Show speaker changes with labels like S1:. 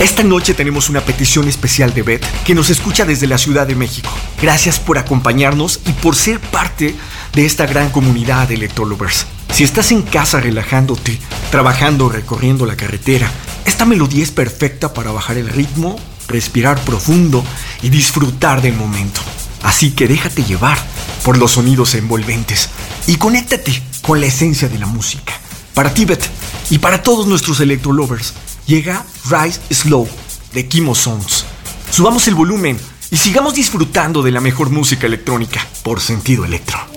S1: Esta noche tenemos una petición especial de Beth, que nos escucha desde la Ciudad de México. Gracias por acompañarnos y por ser parte de esta gran comunidad de Electrolovers. Si estás en casa relajándote, trabajando o recorriendo la carretera, esta melodía es perfecta para bajar el ritmo, respirar profundo y disfrutar del momento. Así que déjate llevar por los sonidos envolventes y conéctate con la esencia de la música. Para ti, Beth, y para todos nuestros Electrolovers, llega Rise Slow de Kimo Sounds. Subamos el volumen y sigamos disfrutando de la mejor música electrónica por Sentido Electro.